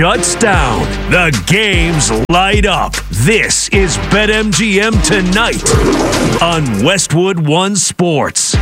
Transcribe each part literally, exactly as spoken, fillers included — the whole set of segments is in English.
Shuts down. The games light up. This is BetMGM Tonight on Westwood One Sports.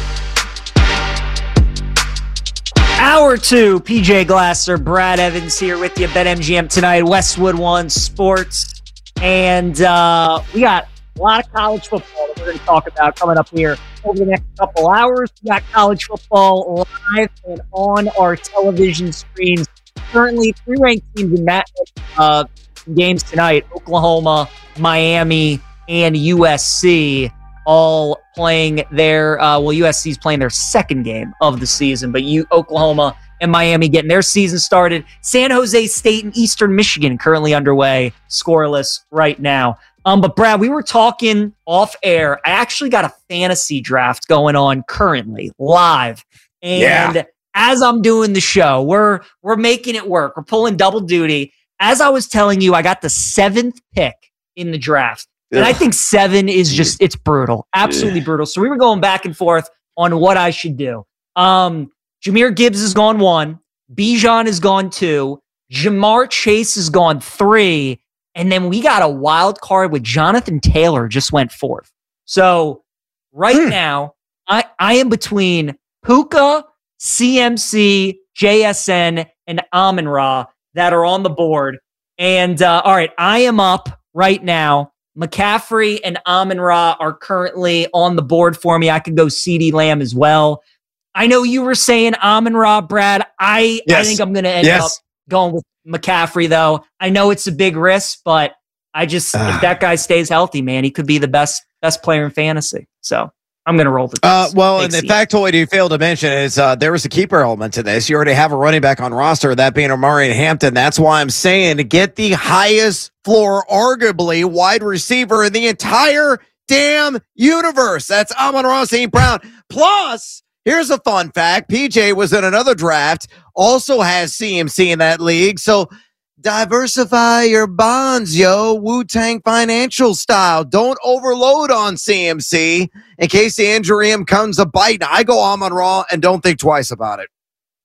Hour two, P J Glasser, Brad Evans here with you. BetMGM Tonight, Westwood One Sports. And uh, we got a lot of college football that we're going to talk about coming up here over the next couple hours. We got college football live and on our television screens. Currently, three ranked teams in that uh, games tonight: Oklahoma, Miami, and U S C, all playing their. Uh, well, U S C is playing their second game of the season, but you, Oklahoma and Miami getting their season started. San Jose State and Eastern Michigan currently underway, scoreless right now. Um, but Brad, we were talking off air. I actually got a fantasy draft going on currently, live, and. Yeah. As I'm doing the show, we're we're making it work. We're pulling double duty. As I was telling you, I got the seventh pick in the draft. And Ugh. I think seven is just, it's brutal. Absolutely Ugh. brutal. So we were going back and forth on what I should do. Um, Jahmyr Gibbs has gone one. Bijan has gone two. Jamar Chase has gone three. And then we got a wild card with Jonathan Taylor just went fourth. So right hmm. now, I, I am between Puka, C M C, J S N, and Amon-Ra that are on the board. And, uh, all right, I am up right now. McCaffrey and Amon-Ra are currently on the board for me. I could go CeeDee Lamb as well. I know you were saying Amon-Ra, Brad. I, yes. I think I'm going to end yes. up going with McCaffrey, though. I know it's a big risk, but I just, uh. if that guy stays healthy, man, he could be the best best player in fantasy. So I'm going to roll the dice. Uh, well, and the factoid you failed to mention is uh, there was a keeper element to this. You already have a running back on roster, that being Omarion Hampton. That's why I'm saying to get the highest floor, arguably, wide receiver in the entire damn universe. That's Amon-Ra Saint Brown. Plus, here's a fun fact. P J was in another draft, also has C M C in that league. So diversify your bonds, yo. Wu-Tang Financial style. Don't overload on C M C in case the injury him comes a bite. I go Amon-Ra and don't think twice about it.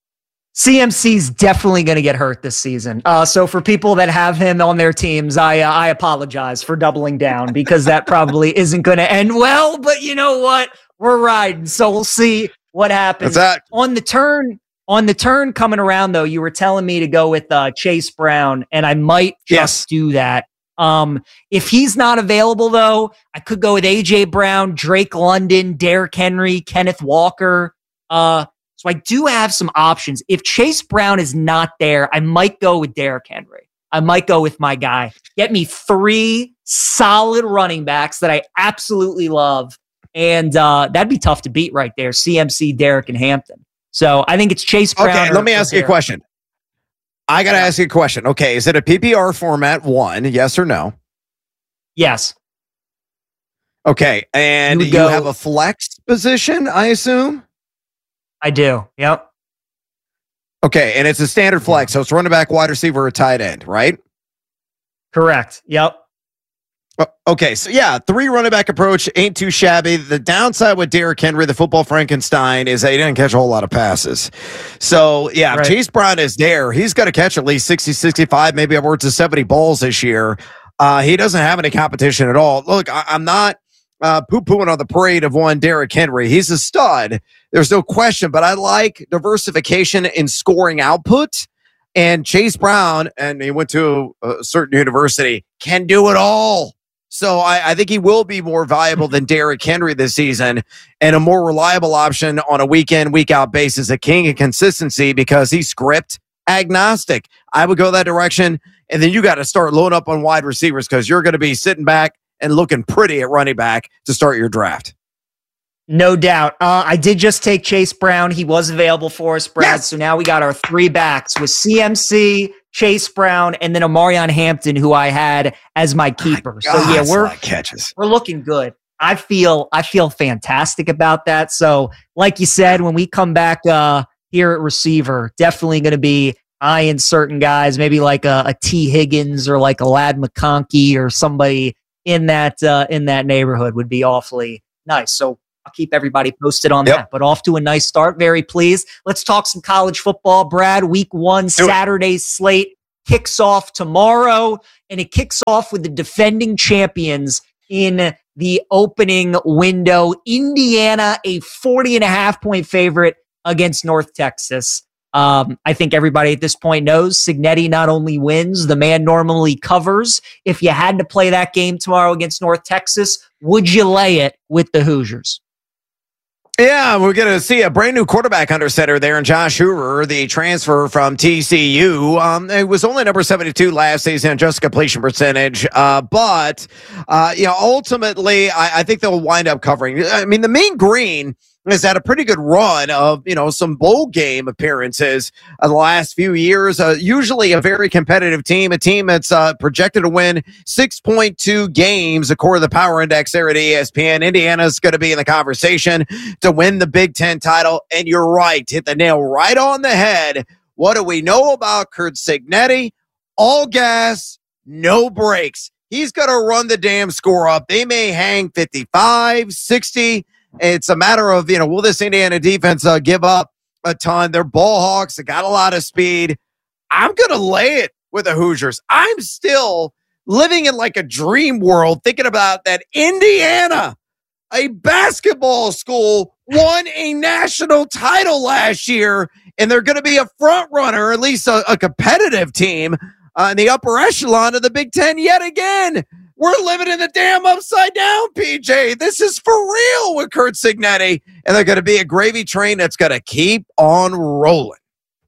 C M C's definitely going to get hurt this season. Uh, so for people that have him on their teams, I uh, I apologize for doubling down because that probably isn't going to end well. But you know what? We're riding, so we'll see what happens. That- on the turn. On the turn coming around, though, you were telling me to go with uh, Chase Brown, and I might just yes. do that. Um, if he's not available, though, I could go with A J Brown, Drake London, Derrick Henry, Kenneth Walker. Uh, so I do have some options. If Chase Brown is not there, I might go with Derrick Henry. I might go with my guy. Get me three solid running backs that I absolutely love, and uh, that'd be tough to beat right there, C M C, Derrick, and Hampton. So I think it's Chase Brown. Okay, let me ask you a question. I got to yeah. ask you a question. Okay, is it a P P R format one, yes or no? Yes. Okay, and you, you have a flex position, I assume? I do, yep. Okay, and it's a standard flex, so it's running back, wide receiver, or tight end, right? Correct, yep. Okay, so yeah, three running back approach ain't too shabby. The downside with Derrick Henry, the football Frankenstein, is that he didn't catch a whole lot of passes. So yeah, right. if Chase Brown is there, he's got to catch at least sixty, sixty-five, maybe upwards of seventy balls this year. Uh, he doesn't have any competition at all. Look, I, I'm not uh, poo-pooing on the parade of one Derrick Henry. He's a stud. There's no question, but I like diversification in scoring output. And Chase Brown, and he went to a certain university, can do it all. So I, I think he will be more valuable than Derrick Henry this season and a more reliable option on a week-in, week-out basis, a king of consistency because he's script agnostic. I would go that direction, and then you got to start loading up on wide receivers because you're going to be sitting back and looking pretty at running back to start your draft. No doubt. Uh, I did just take Chase Brown. He was available for us, Brad. Yes. So now we got our three backs with C M C, Chase Brown, and then Omarion Hampton, who I had as my keeper. My God, so yeah, we're catches. we're looking good. I feel I feel fantastic about that. So like you said, when we come back uh, here at receiver, definitely going to be eyeing certain guys, maybe like a, a T Higgins or like a Ladd McConkey or somebody in that uh, in that neighborhood would be awfully nice. So I'll keep everybody posted on yep. that. But off to a nice start. Very pleased. Let's talk some college football, Brad. Week one, Do Saturday it. slate. kicks off tomorrow, and it kicks off with the defending champions in the opening window. Indiana, a forty and a half point favorite against North Texas. Um, I think everybody at this point knows Cignetti not only wins, the man normally covers. If you had to play that game tomorrow against North Texas, would you lay it with the Hoosiers? Yeah, we're going to see a brand new quarterback under center there in Josh Hoover, the transfer from T C U. Um, it was only number seventy-two last season, just completion percentage. Uh, but, uh, you know, ultimately, I, I think they'll wind up covering. I mean, the Mean Green has had a pretty good run of, you know, some bowl game appearances uh, the last few years. Uh, usually a very competitive team, a team that's uh, projected to win six point two games according to the Power Index there at E S P N. Indiana's going to be in the conversation to win the Big Ten title. And you're right, hit the nail right on the head. What do we know about Curt Cignetti? All gas, no brakes. He's going to run the damn score up. They may hang fifty-five, sixty. It's a matter of, you know, will this Indiana defense uh, give up a ton? They're ball hawks. They got a lot of speed. I'm going to lay it with the Hoosiers. I'm still living in like a dream world thinking about that Indiana, a basketball school, won a national title last year, and they're going to be a front runner, or at least a, a competitive team uh, in the upper echelon of the Big Ten yet again. We're living in the damn upside down, P J. This is for real with Curt Cignetti, and they're going to be a gravy train that's going to keep on rolling.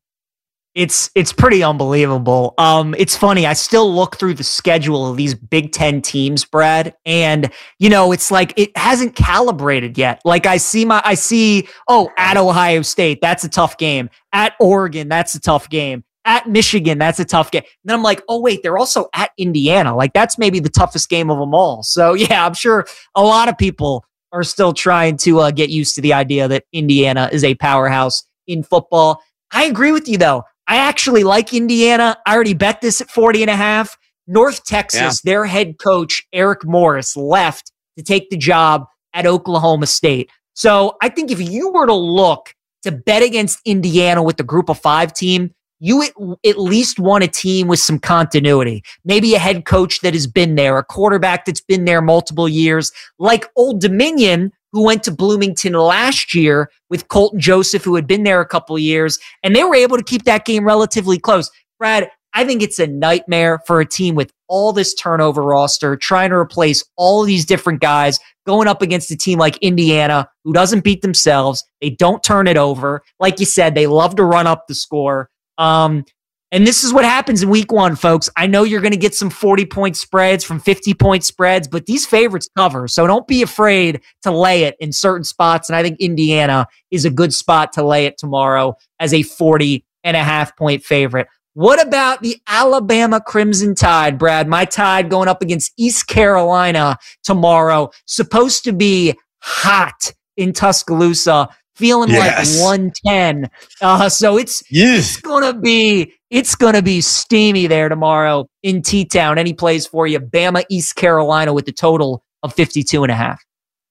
It's it's pretty unbelievable. Um, it's funny. I still look through the schedule of these Big Ten teams, Brad, and you know it's like it hasn't calibrated yet. Like I see my, I see. Oh, at Ohio State, that's a tough game. At Oregon, that's a tough game. At Michigan, that's a tough game. Then I'm like, oh, wait, they're also at Indiana. Like, that's maybe the toughest game of them all. So, yeah, I'm sure a lot of people are still trying to uh, get used to the idea that Indiana is a powerhouse in football. I agree with you, though. I actually like Indiana. I already bet this at forty and a half. North Texas, yeah. Their head coach, Eric Morris, left to take the job at Oklahoma State. So I think if you were to look to bet against Indiana with the group of five team, you at, at least want a team with some continuity. Maybe a head coach that has been there, a quarterback that's been there multiple years, like Old Dominion, who went to Bloomington last year with Colton Joseph, who had been there a couple of years, and they were able to keep that game relatively close. Brad, I think it's a nightmare for a team with all this turnover roster, trying to replace all of these different guys, going up against a team like Indiana, who doesn't beat themselves. They don't turn it over. Like you said, they love to run up the score. Um, and this is what happens in week one, folks. I know you're going to get some forty-point spreads from fifty-point spreads, but these favorites cover. So don't be afraid to lay it in certain spots. And I think Indiana is a good spot to lay it tomorrow as a forty and a half point favorite. What about the Alabama Crimson Tide, Brad? My Tide going up against East Carolina tomorrow. Supposed to be hot in Tuscaloosa. Feeling yes. like one ten. Uh, so it's, yes. it's going to be it's gonna be steamy there tomorrow in T-Town. Any plays for you? Bama, East Carolina with the total of fifty-two and a half.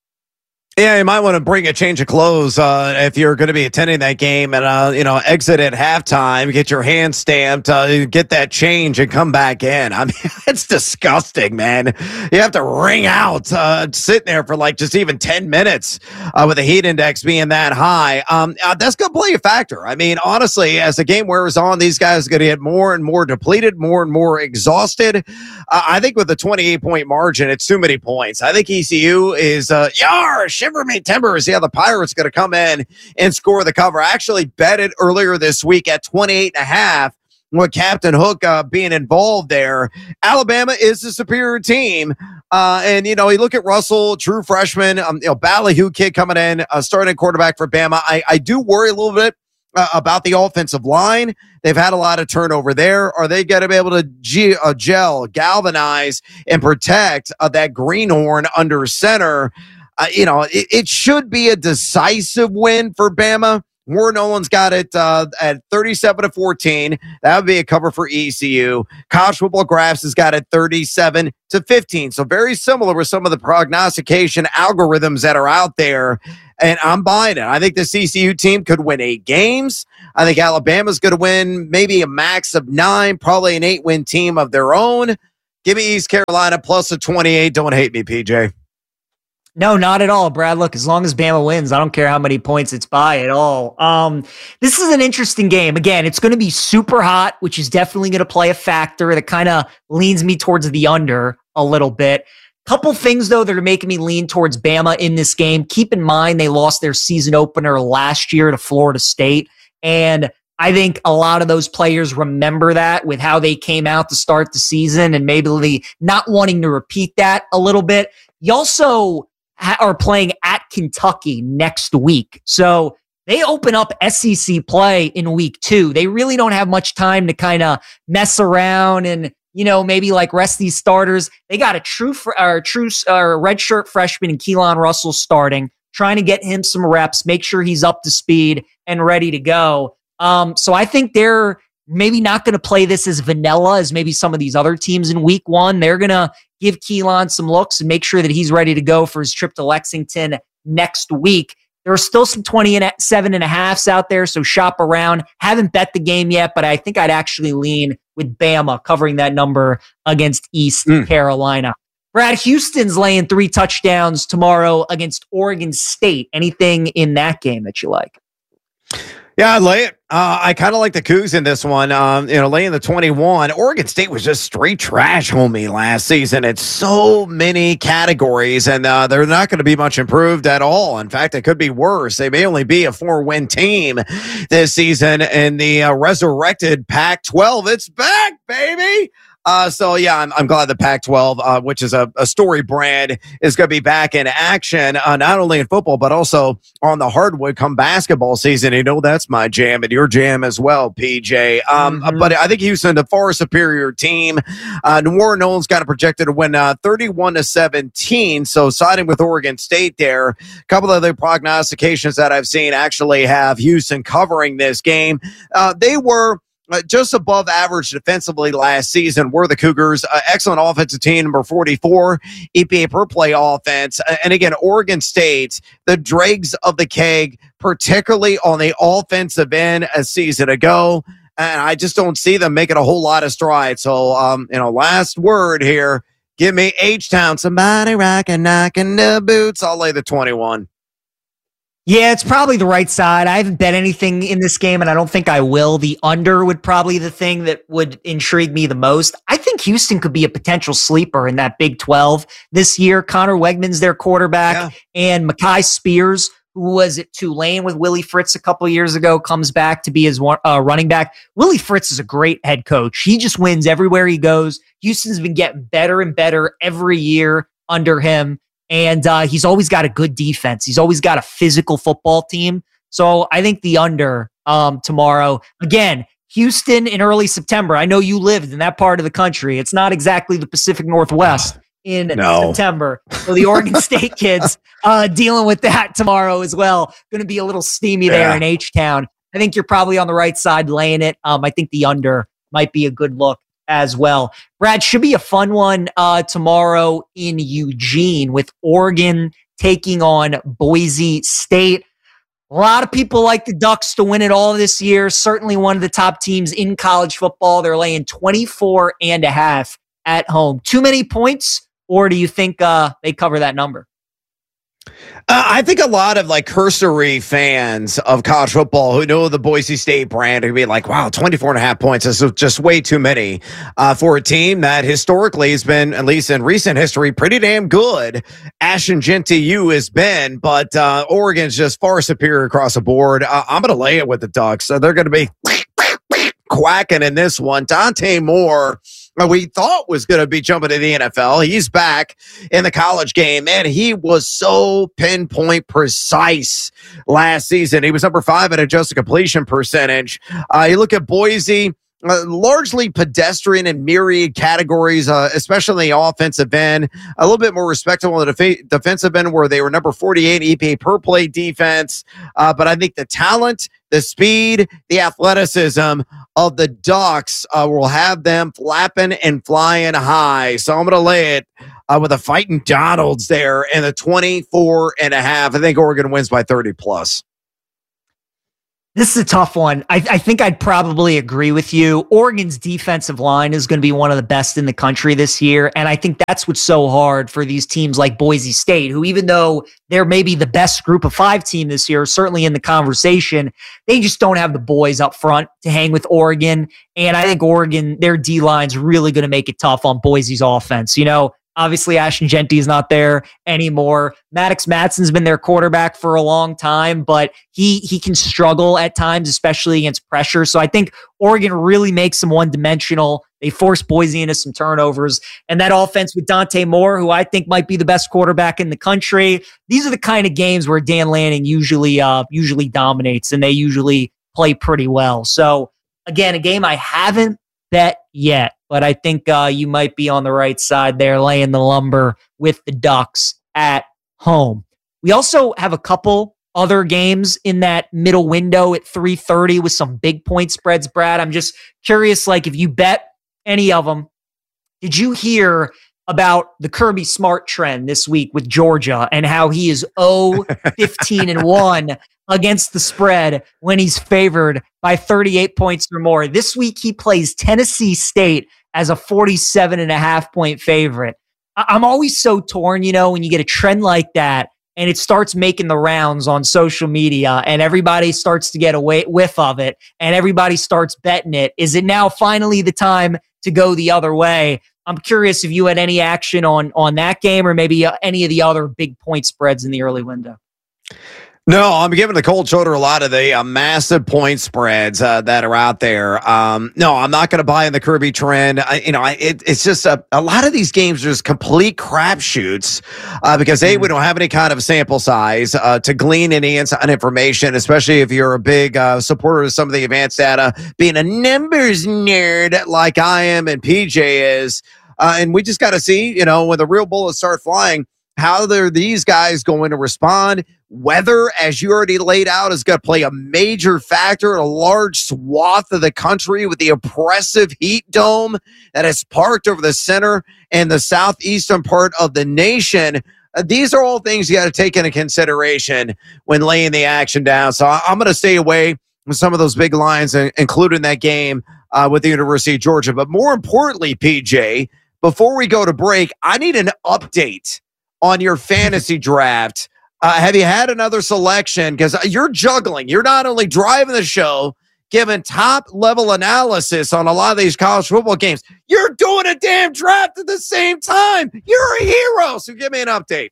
Yeah, you might want to bring a change of clothes uh, if you're going to be attending that game and, uh, you know, exit at halftime, get your hand stamped, uh, get that change and come back in. I mean, it's disgusting, man. You have to ring out, uh, sitting there for like just even ten minutes uh, with the heat index being that high. Um, uh, that's going to play a factor. I mean, honestly, as the game wears on, these guys are going to get more and more depleted, more and more exhausted. Uh, I think with a twenty-eight point margin, it's too many points. I think E C U is, uh, yar, shiver me timbers. Yeah, the Pirates going to come in and score the cover. I actually bet it earlier this week at twenty-eight and a half with Captain Hook uh, being involved there. Alabama is the superior team. Uh, and, you know, you look at Russell, true freshman, um, you know, Ballyhoo kid coming in, uh, starting quarterback for Bama. I, I do worry a little bit uh, about the offensive line. They've had a lot of turnover there. Are they going to be able to g- uh, gel, galvanize, and protect uh, that greenhorn under center? Uh, you know, it, it should be a decisive win for Bama. Warren Nolan's got it uh, at thirty-seven to fourteen. That would be a cover for E C U. College Football Graphs has got it thirty-seven to fifteen. So very similar with some of the prognostication algorithms that are out there. and I'm buying it. I think the C C U team could win eight games. I think Alabama's going to win maybe a max of nine, probably an eight-win team of their own. Give me East Carolina plus a twenty-eight. Don't hate me, P J. No, not at all, Brad. Look, as long as Bama wins, I don't care how many points it's by at all. Um, this is an interesting game. Again, it's going to be super hot, which is definitely going to play a factor that kind of leans me towards the under a little bit. Couple things, though, that are making me lean towards Bama in this game. Keep in mind, they lost their season opener last year to Florida State. And I think a lot of those players remember that with how they came out to start the season and maybe not wanting to repeat that a little bit. You also are playing at Kentucky next week. So they open up S E C play in week two. They really don't have much time to kind of mess around and, you know, maybe like rest these starters. They got a true fr- or true or redshirt freshman in Keelan Russell starting, trying to get him some reps, make sure he's up to speed and ready to go. Um, so I think they're maybe not going to play this as vanilla as maybe some of these other teams in week one. They're going to give Keelan some looks and make sure that he's ready to go for his trip to Lexington next week. There are still some twenty-seven and a halves out there, so shop around. Haven't bet the game yet, but I think I'd actually lean with Bama covering that number against East mm. Carolina. Brad, Houston's laying three touchdowns tomorrow against Oregon State. Anything in that game that you like? Yeah, I'd lay it. Uh, I kind of like the Cougs in this one. Um, you know, laying the twenty-one. Oregon State was just straight trash, homie, last season. It's so many categories, and uh, they're not going to be much improved at all. In fact, it could be worse. They may only be a four-win team this season in the uh, resurrected Pac twelve. It's back, baby. Uh, so, yeah, I'm, I'm glad the Pac twelve, uh, which is a, a story brand, is going to be back in action, uh, not only in football, but also on the hardwood come basketball season. You know, that's my jam and your jam as well, P J. Um, mm-hmm. But I think Houston, the far superior team. Uh, New Orleans got projected to win uh, thirty-one to seventeen. So siding with Oregon State there. A couple of the prognostications that I've seen actually have Houston covering this game. Uh, they were Uh, just above average defensively last season were the Cougars. Uh, excellent offensive team, number forty-four, E P A per play offense. Uh, and again, Oregon State, the dregs of the keg, particularly on the offensive end a season ago. And I just don't see them making a whole lot of strides. So, um, you know, last word here. Give me H-Town. Somebody rocking, knocking the boots. I'll lay the twenty-one. Yeah, it's probably the right side. I haven't bet anything in this game, and I don't think I will. The under would probably be the thing that would intrigue me the most. I think Houston could be a potential sleeper in that Big twelve this year. Connor Wegman's their quarterback, yeah. and Mekhi Spears, who was at Tulane with Willie Fritz a couple years ago, comes back to be his uh, running back. Willie Fritz is a great head coach. He just wins everywhere he goes. Houston's been getting better and better every year under him. And uh, he's always got a good defense. He's always got a physical football team. So I think the under um, tomorrow. Again, Houston in early September. I know you lived in that part of the country. It's not exactly the Pacific Northwest in no. September. So the Oregon State kids uh, dealing with that tomorrow as well. Going to be a little steamy yeah. there in H-Town. I think you're probably on the right side laying it. Um, I think the under might be a good look as well. Brad, should be a fun one uh, tomorrow in Eugene with Oregon taking on Boise State. A lot of people like the Ducks to win it all this year. Certainly one of the top teams in college football. They're laying twenty-four and a half at home. Too many points, or do you think uh, they cover that number? Uh, I think a lot of like cursory fans of college football who know the Boise State brand are be like, wow, twenty-four and a half points is just way too many uh, for a team that historically has been, at least in recent history, pretty damn good. Ashton Genty U has been, but uh, Oregon's just far superior across the board. Uh, I'm going to lay it with the Ducks. So they're going to be quacking in this one. Dante Moore, we thought was going to be jumping to the N F L. He's back in the college game, and he was so pinpoint precise last season. He was number five at adjusted completion percentage. Uh, you look at Boise, uh, largely pedestrian in myriad categories, uh, especially the offensive end. A little bit more respectable on the def- defensive end, where they were number forty-eight E P A per play defense. Uh, but I think the talent, the speed, the athleticism of the Ducks uh, will have them flapping and flying high. So I'm going to lay it uh, with a fighting Donalds there and the twenty-four and a half. I think Oregon wins by thirty plus. This is a tough one. I, I think I'd probably agree with you. Oregon's defensive line is going to be one of the best in the country this year. And I think that's what's so hard for these teams like Boise State, who even though they're maybe the best group of five team this year, certainly in the conversation, they just don't have the boys up front to hang with Oregon. And I think Oregon, their D-line's really going to make it tough on Boise's offense. You know, obviously, Ashton Jeanty is not there anymore. Maddox Madsen's been their quarterback for a long time, but he he can struggle at times, especially against pressure. So I think Oregon really makes them one-dimensional. They force Boise into some turnovers. And that offense with Dante Moore, who I think might be the best quarterback in the country, these are the kind of games where Dan Lanning usually uh, usually dominates, and they usually play pretty well. So, again, a game I haven't bet yet, but I think uh, you might be on the right side there, laying the lumber with the Ducks at home. We also have a couple other games in that middle window at three thirty with some big point spreads, Brad. I'm just curious, like, if you bet any of them, did you hear about the Kirby Smart trend this week with Georgia and how he is oh fifteen and one against the spread when he's favored by thirty-eight points or more? This week he plays Tennessee State as a forty-seven and a half point favorite. I- I'm always so torn, you know, when you get a trend like that and it starts making the rounds on social media and everybody starts to get a whiff of it and everybody starts betting it. Is it now finally the time to go the other way? I'm curious if you had any action on on that game or maybe uh, any of the other big point spreads in the early window. No, I'm giving the cold shoulder a lot of the uh, massive point spreads uh, that are out there. Um, no, I'm not going to buy in the Kirby trend. I, you know, I, it, it's just a, a lot of these games are just complete crapshoots uh, because A, we don't have any kind of sample size uh, to glean any inside information, especially if you're a big uh, supporter of some of the advanced data, being a numbers nerd like I am and P J is. Uh, and we just got to see, you know, when the real bullets start flying, how are these guys going to respond? Weather, as you already laid out, is going to play a major factor in a large swath of the country with the oppressive heat dome that is parked over the center and the southeastern part of the nation. Uh, these are all things you got to take into consideration when laying the action down. So I- I'm going to stay away from some of those big lines, uh, including that game uh, with the University of Georgia. But more importantly, P J, before we go to break, I need an update on your fantasy draft. Uh, have you had another selection? Because you're juggling. You're not only driving the show, giving top-level analysis on a lot of these college football games, you're doing a damn draft at the same time. You're a hero. So give me an update.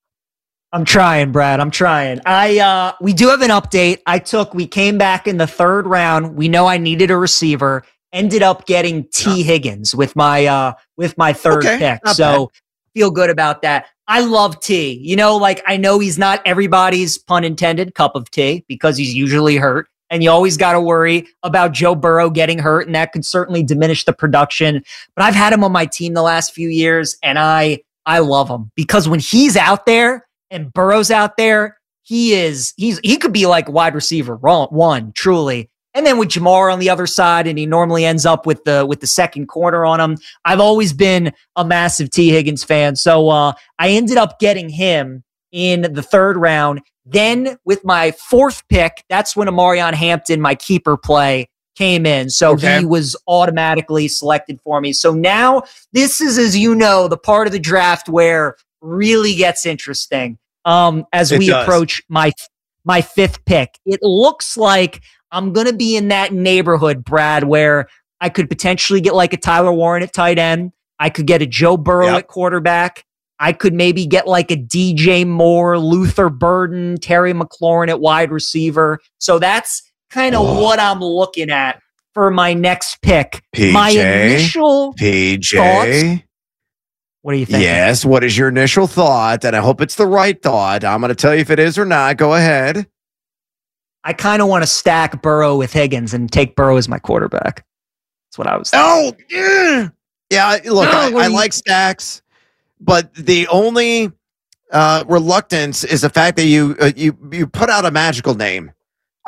I'm trying, Brad. I'm trying. I uh, we do have an update. I took, we came back in the third round. We know I needed a receiver. Ended up getting T. Higgins with my uh, with my third okay, pick. So bad. Feel good about that. I love T. You know, like I know he's not everybody's, pun intended, cup of tea because he's usually hurt. And you always got to worry about Joe Burrow getting hurt, and that could certainly diminish the production. But I've had him on my team the last few years, and I I love him because when he's out there and Burrow's out there, he is he's he could be like wide receiver one, truly. And then with Jamar on the other side, and he normally ends up with the with the second corner on him. I've always been a massive T. Higgins fan. So uh, I ended up getting him in the third round. Then with my fourth pick, that's when Amarion Hampton, my keeper play, came in. So okay. He was automatically selected for me. So now this is, as you know, the part of the draft where really gets interesting um, as it we does. approach my my fifth pick. It looks like I'm going to be in that neighborhood, Brad, where I could potentially get like a Tyler Warren at tight end. I could get a Joe Burrow yep. at quarterback. I could maybe get like a D J Moore, Luther Burden, Terry McLaurin at wide receiver. So that's kind of oh. what I'm looking at for my next pick. P J, my initial P J. thoughts. What do you think? Yes, what is your initial thought? And I hope it's the right thought. I'm going to tell you if it is or not. Go ahead. I kind of want to stack Burrow with Higgins and take Burrow as my quarterback. That's what I was thinking. Oh, yeah. Yeah, look, no, I, I you- like stacks, but the only uh, reluctance is the fact that you uh, you you put out a magical name.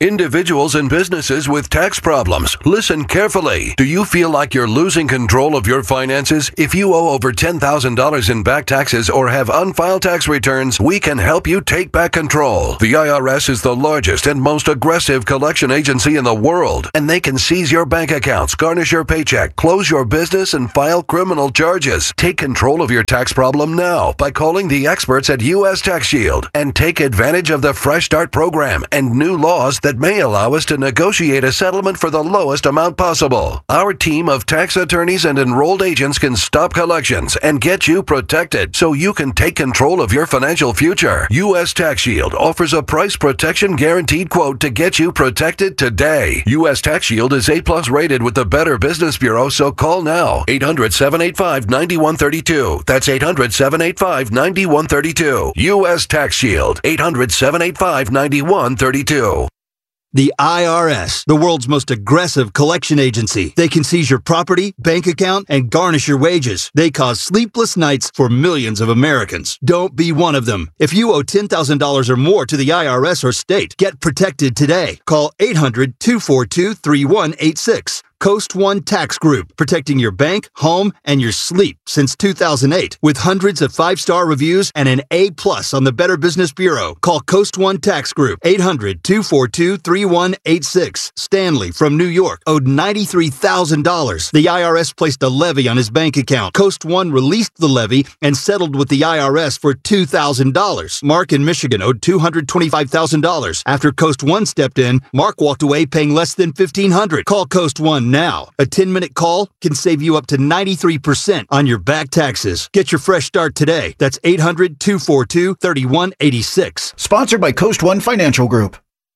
Individuals and businesses with tax problems, listen carefully. Do you feel like you're losing control of your finances? If you owe over ten thousand dollars in back taxes or have unfiled tax returns, we can help you take back control. The I R S is the largest and most aggressive collection agency in the world, and they can seize your bank accounts, garnish your paycheck, close your business, and file criminal charges. Take control of your tax problem now by calling the experts at U S Tax Shield and take advantage of the Fresh Start program and new laws that may allow us to negotiate a settlement for the lowest amount possible. Our team of tax attorneys and enrolled agents can stop collections and get you protected so you can take control of your financial future. U S Tax Shield offers a price protection guaranteed quote to get you protected today. U S Tax Shield is A plus rated with the Better Business Bureau, so call now. eight hundred, seven eight five, nine one three two. That's eight hundred, seven eight five, nine one three two. U S Tax Shield. eight hundred, seven eight five, nine one three two. The I R S, the world's most aggressive collection agency. They can seize your property, bank account, and garnish your wages. They cause sleepless nights for millions of Americans. Don't be one of them. If you owe ten thousand dollars or more to the I R S or state, get protected today. Call eight hundred, two four two, three one eight six. Coast One Tax Group, protecting your bank, home, and your sleep since two thousand eight. With hundreds of five-star reviews and an A plus on the Better Business Bureau. Call Coast One Tax Group, eight hundred, two four two, three one eight six. Stanley from New York owed ninety-three thousand dollars. The I R S placed a levy on his bank account. Coast One released the levy and settled with the I R S for two thousand dollars. Mark in Michigan owed two hundred twenty-five thousand dollars. After Coast One stepped in, Mark walked away paying less than fifteen hundred dollars. Call Coast One now. A ten-minute call can save you up to ninety-three percent on your back taxes. Get your fresh start today. That's eight hundred, two four two, three one eight six. Sponsored by Coast One Financial Group.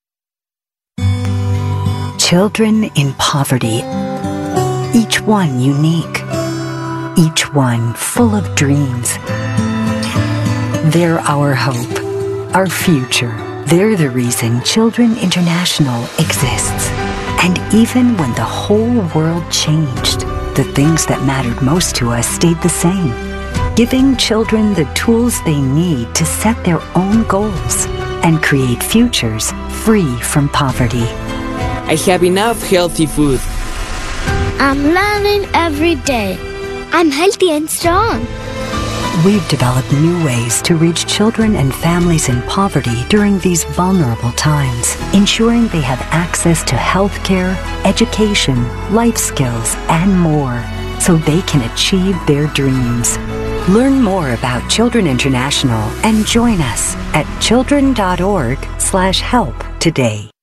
Children in poverty. Each one unique. Each one full of dreams. They're our hope, our future. They're the reason Children International exists. And even when the whole world changed, the things that mattered most to us stayed the same. Giving children the tools they need to set their own goals and create futures free from poverty. I have enough healthy food. I'm learning every day. I'm healthy and strong. We've developed new ways to reach children and families in poverty during these vulnerable times, ensuring they have access to health care, education, life skills, and more, so they can achieve their dreams. Learn more about Children International and join us at children dot org slash help today.